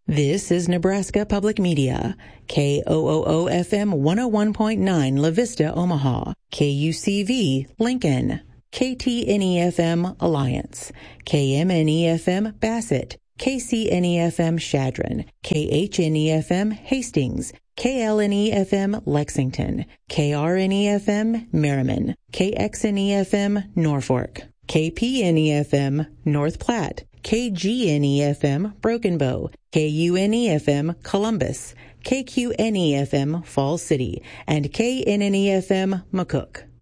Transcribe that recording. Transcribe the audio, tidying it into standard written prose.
This is Nebraska Public Media, KOOO-FM 101.9 La Vista, Omaha, KUCV, Lincoln, KTNE-FM, Alliance, KMNE-FM, Bassett, KCNE-FM, Chadron, KHNE-FM, Hastings, KLNE-FM, Lexington, KRNE-FM, Merriman, KXNE-FM, Norfolk, KPNE-FM, North Platte, KGNE-FM, Broken Bow, KUNE-FM, Columbus, KQNE-FM, Falls City, and KNNE-FM, McCook.